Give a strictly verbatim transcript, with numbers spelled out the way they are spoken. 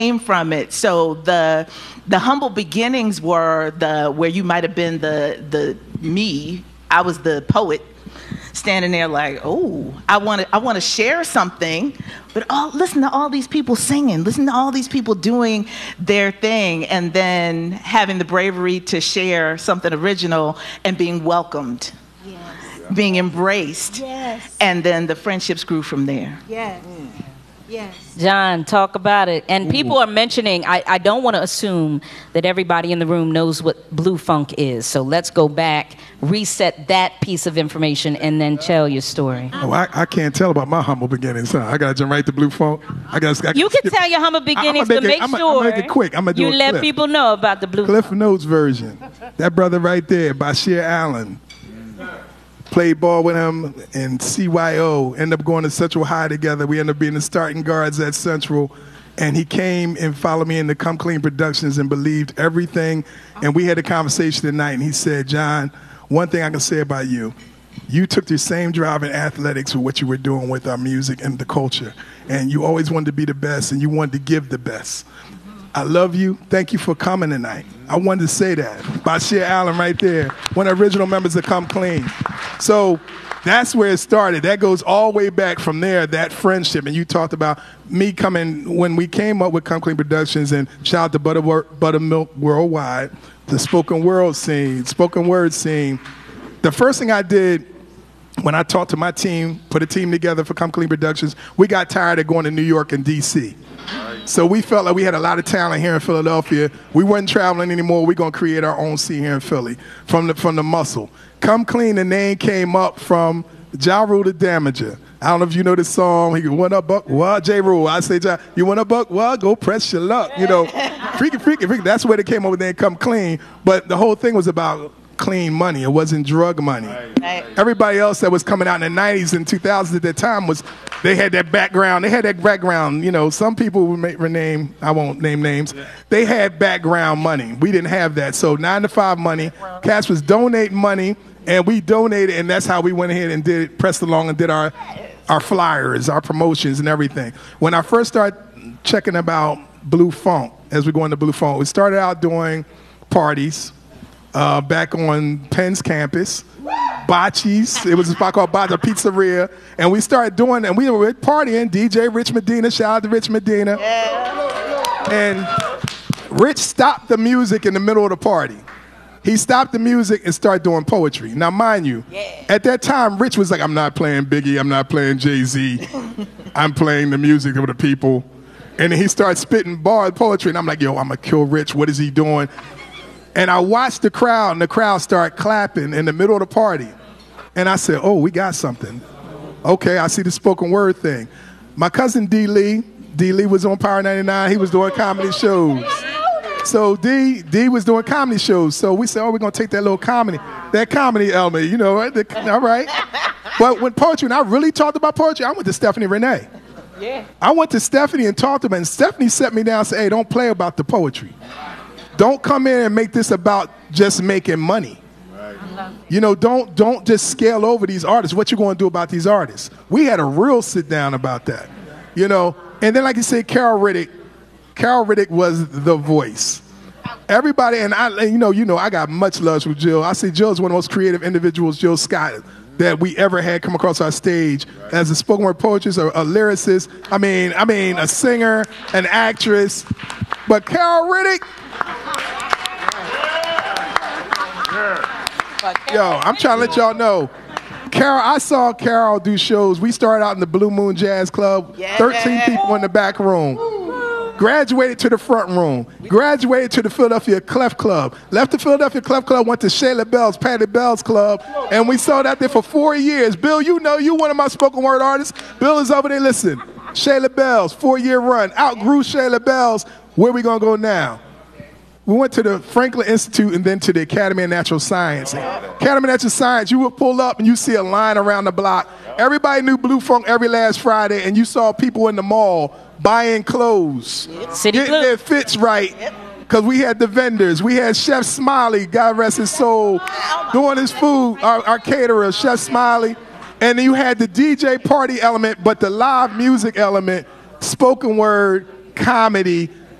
came from it. So the the humble beginnings were the where you might have been the the me. I was the poet standing there like, oh, I want to I want to share something, but all, listen to all these people singing, listen to all these people doing their thing, and then having the bravery to share something original and being welcomed, yes. being embraced, yes. and then the friendships grew from there. Yes. Mm. Yes. John, talk about it. And Ooh. People are mentioning, I, I don't want to assume that everybody in the room knows what Blue Funk is. So let's go back, reset that piece of information, and then tell your story. Oh, I, I can't tell about my humble beginnings, huh? I got to jump right to Blue Funk. I gotta, I you can skip. tell your humble beginnings, but make I'm sure I'm make it quick. I'm do you a let clip. people know about the Blue Cliff Funk. Notes version. That brother right there, Bashir Allen. Played ball with him in C Y O, ended up going to Central High together. We ended up being the starting guards at Central. And he came and followed me into Come Clean Productions and believed everything. And we had a conversation tonight, and he said, John, one thing I can say about you, you took the same drive in athletics with what you were doing with our music and the culture. And you always wanted to be the best, and you wanted to give the best. I love you. Thank you for coming tonight. I wanted to say that. Bashir Allen right there, one of the original members of Come Clean. So that's where it started. That goes all the way back from there, that friendship. And you talked about me coming, when we came up with Come Clean Productions, and shout out to Butter, Buttermilk Worldwide, the spoken word scene, spoken word scene. The first thing I did when I talked to my team, put a team together for Come Clean Productions, we got tired of going to New York and D C So we felt like we had a lot of talent here in Philadelphia. We weren't traveling anymore. We're going to create our own scene here in Philly from the, from the muscle. Come Clean, the name came up from Ja Rule the Damager. I don't know if you know this song. He went up, buck, what? J. Rule. I say, Ja, you want a buck? Well, go press your luck. You know, freaky, freaky, freaky. That's where they came up with the name Come Clean. But the whole thing was about clean money. It wasn't drug money. Right. Everybody else that was coming out in the nineties and two thousands at that time was, they had that background. They had that background. You know, some people would make, rename, I won't name names. Yeah. They had background money. We didn't have that. So nine to five money. Cash was donating money, and we donated, and that's how we went ahead and did pressed along and did our our flyers, our promotions, and everything. When I first started checking about Blue Funk, as we go into Blue Funk, we started out doing parties. Uh, back on Penn's campus, Bocce's. It was a spot called Bocce, a pizzeria. And we started doing, and we were partying. D J Rich Medina, shout out to Rich Medina. Yeah. And Rich stopped the music in the middle of the party. He stopped the music and started doing poetry. Now, mind you, yeah. at that time, Rich was like, I'm not playing Biggie, I'm not playing Jay-Z. I'm playing the music of the people. And then he started spitting bar poetry, and I'm like, yo, I'm going to kill Rich. What is he doing? And I watched the crowd, and the crowd started clapping in the middle of the party. And I said, oh, we got something. Okay, I see the spoken word thing. My cousin D. Lee, D. Lee was on Power ninety-nine. He was doing comedy shows. So D. D. was doing comedy shows. So we said, oh, we're going to take that little comedy, that comedy element, you know, right? The, all right. But when poetry, when I really talked about poetry, I went to Stephanie Renee. Yeah. I went to Stephanie and talked to her, and Stephanie set me down and said, hey, don't play about the poetry. Don't come in and make this about just making money. Right. You know, don't don't just scale over these artists. What you going to do about these artists? We had a real sit down about that. You know, and then like you said, Carol Riddick. Carol Riddick was the voice. Everybody, and I, you know, you know, I got much love for Jill. I say Jill is one of the most creative individuals, Jill Scott, that we ever had come across our stage right. as a spoken word poetess, a, a lyricist. I mean, I mean, a singer, an actress. But Carol Riddick. Yo, I'm trying to let y'all know. Carol, I saw Carol do shows. We started out in the Blue Moon Jazz Club. Yeah. thirteen people in the back room. Graduated to the front room. Graduated to the Philadelphia Clef Club. Left the Philadelphia Clef Club, went to Shayla Bell's, Patty Bell's Club, and we sold out there for four years. Bill, you know you one of my spoken word artists. Bill is over there, listen. Shayla Bell's, four-year run. Outgrew Shayla Bell's. Where we going to go now? We went to the Franklin Institute and then to the Academy of Natural Science. Academy of Natural Science, you would pull up and you see a line around the block. Everybody knew Blue Funk every last Friday, and you saw people in the mall buying clothes, City getting Blue. their fits right, because we had the vendors. We had Chef Smiley, God rest his soul, doing his food, our, our caterer, Chef Smiley. And then you had the D J party element, but the live music element, spoken word, comedy,